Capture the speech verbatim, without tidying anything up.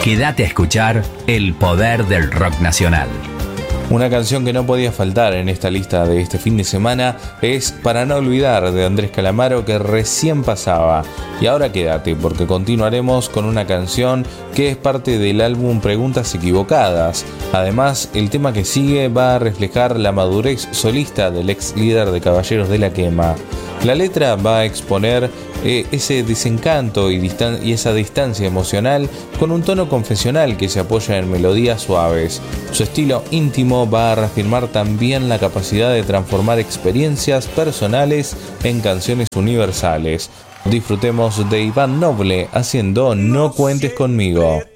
Quédate a escuchar El Poder del Rock Nacional. Una canción que no podía faltar en esta lista de este fin de semana es Para no olvidar, de Andrés Calamaro, que recién pasaba. Y ahora quédate, porque continuaremos con una canción que es parte del álbum Preguntas Equivocadas. Además, el tema que sigue va a reflejar la madurez solista del ex líder de Caballeros de la Quema. La letra va a exponer eh, ese desencanto y, distan- y esa distancia emocional con un tono confesional que se apoya en melodías suaves. Su estilo íntimo va a reafirmar también la capacidad de transformar experiencias personales en canciones universales. Disfrutemos de Iván Noble haciendo No cuentes conmigo.